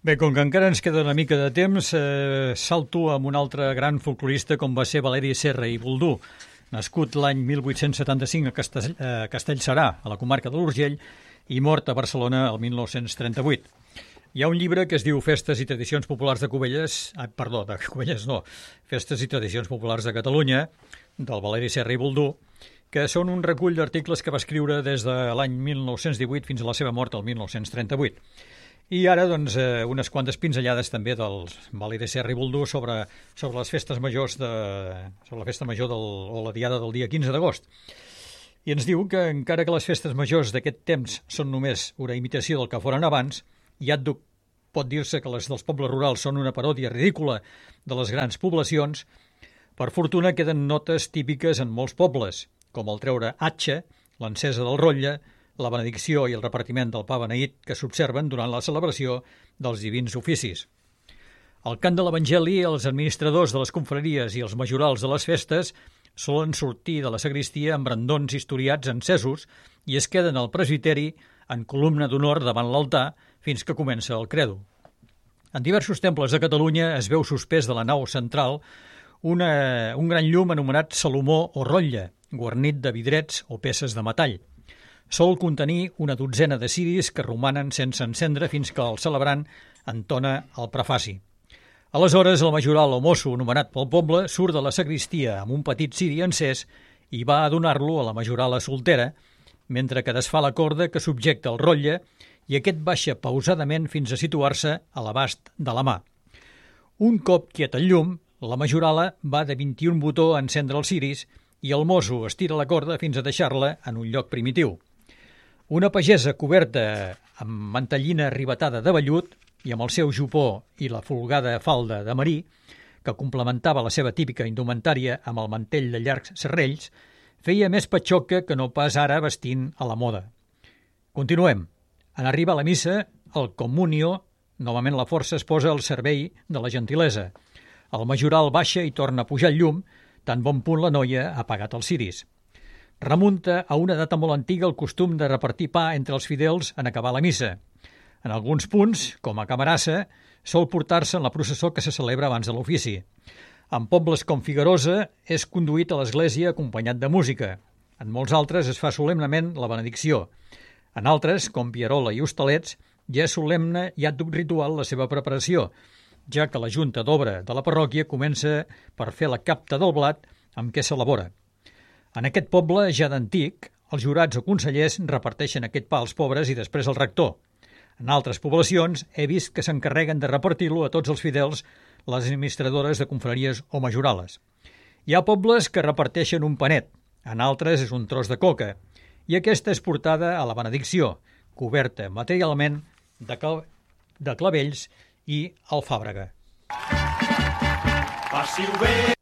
Bé, com que encara ens queda una mica de temps, salto amb un altre gran folclorista com va ser Valeri Serra i Boldú, nascut l'any 1875 a Castellserà, a la comarca de l'Urgell, i mort a Barcelona el 1938. Hi ha un llibre que es diu Festes i tradicions populars de Cubelles, Festes i tradicions populars de Catalunya, del Valeri Serra i Boldú, que són un recull d'articles que va escriure des de l'any 1918 fins a la seva mort el 1938. I ara, doncs, unes quantes pinzellades també del Valeri Serra i Boldú sobre les festes majors sobre la festa major o la diada del dia 15 d'agost. I ens diu que encara que les festes majors d'aquest temps són només una imitació del que foren abans, ja pot dir-se que les dels pobles rurals són una paròdia ridícula de les grans poblacions, per fortuna queden notes típiques en molts pobles, com el treure atxa, l'encesa del rotlle, la benedicció i el repartiment del pa beneït que s'observen durant la celebració dels divins oficis. Al cant de l'Evangeli, els administradors de les confraries i els majorals de les festes solen sortir de la sagristia amb brandons historiats encesos i es queden al presbiteri en columna d'honor davant l'altar fins que comença el credo. En diversos temples de Catalunya es veu suspès de la nau central un gran llum anomenat salomó o rotlle, guarnit de vidrets o peces de metall. Sol contenir una dotzena de ciris que romanen sense encendre fins que el celebrant entona el prefaci. Aleshores, el majoral o mosso nomenat pel poble surt de la sagristia amb un petit ciri encès i va a donar-lo a la majorala soltera, mentre que desfà la corda que subjecta el rotlle i aquest baixa pausadament fins a situar-se a l'abast de la mà. Un cop quiet el llum, la majorala va de 21 botó a encendre els ciris i el mosso estira la corda fins a deixar-la en un lloc primitiu. Una pagesa coberta amb mantellina ribetada de vellut i amb el seu jupó i la folgada falda de marí, que complementava la seva típica indumentària amb el mantell de llargs serrells, feia més patxoca que no pas ara vestint a la moda. Continuem. En arribar a la missa, el comunio, novament la força es posa al servei de la gentilesa. El majoral baixa i torna a pujar el llum, tan bon punt la noia ha apagat els ciris. Remunta a una data molt antiga el costum de repartir pa entre els fidels en acabar la missa. En alguns punts, com a Camarasa, sol portar-se en la processó que se celebra abans de l'ofici. En pobles com Figuerosa és conduït a l'església acompanyat de música. En molts altres es fa solemnement la benedicció. En altres, com Pierola i Hostalets, ja és solemne i ad hoc ritual la seva preparació, ja que la junta d'obra de la parròquia comença per fer la capta del blat amb què s'elabora. En aquest poble, ja d'antic, els jurats o consellers reparteixen aquest pa als pobres i després al rector. En altres poblacions he vist que s'encarreguen de repartir-lo a tots els fidels les administradores de confraries o majorales. Hi ha pobles que reparteixen un panet, en altres és un tros de coca, i aquesta és portada a la benedicció, coberta materialment de clavells i alfàbrega. Passi-ho bé!